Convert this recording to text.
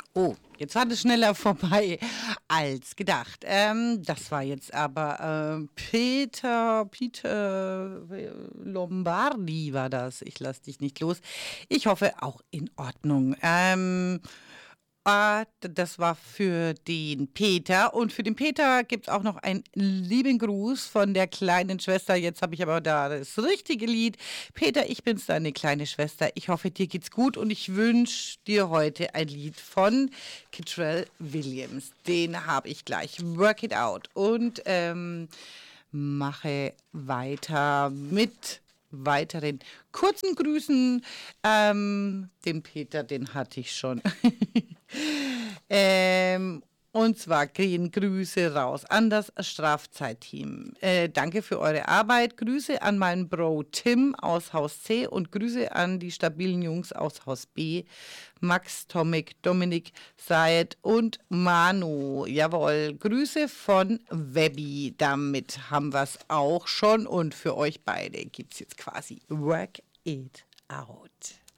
Oh, jetzt war das schneller vorbei als gedacht. Das war jetzt aber Peter Lombardi war das. Ich lass dich nicht los. Ich hoffe auch in Ordnung. Das war für den Peter. Und für den Peter gibt es auch noch einen lieben Gruß von der kleinen Schwester. Jetzt habe ich aber da das richtige Lied. Peter, ich bin's, deine kleine Schwester. Ich hoffe, dir geht's gut und ich wünsche dir heute ein Lied von Kittrell Williams. Den habe ich gleich. Work It Out. Und mache weiter mit weiteren kurzen Grüßen. Den Peter, den hatte ich schon. Und zwar gehen Grüße raus an das Strafzeitteam. Danke für eure Arbeit. Grüße an meinen Bro Tim aus Haus C und Grüße an die stabilen Jungs aus Haus B. Max, Tomek, Dominik, Sayed und Manu. Jawohl, Grüße von Webby. Damit haben wir es auch schon. Und für euch beide gibt es jetzt quasi Work It Out.